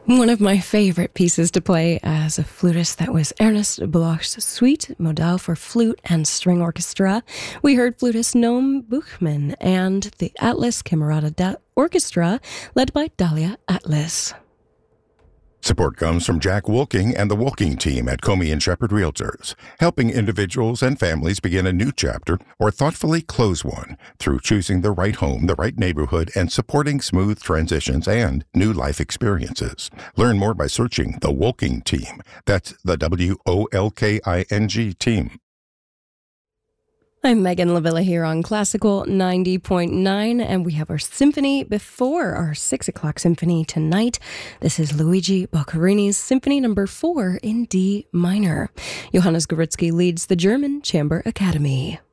One of my favorite pieces to play as a flutist, that was Ernest Bloch's Suite Modal for Flute and String Orchestra. We heard flutist Noam Buchman and the Atlas Camerata Orchestra, led by Dalia Atlas. Support comes from Jack Wolking and the Wolking team at Comey and Shepherd Realtors, helping individuals and families begin a new chapter or thoughtfully close one through choosing the right home, the right neighborhood, and supporting smooth transitions and new life experiences. Learn more by searching the Wolking team. That's the WOLKING team. I'm Megan Lavilla here on Classical 90.9, and we have our symphony before our 6 o'clock symphony tonight. This is Luigi Boccherini's Symphony No. 4 in D minor. Johannes Gorutzky leads the German Chamber Academy.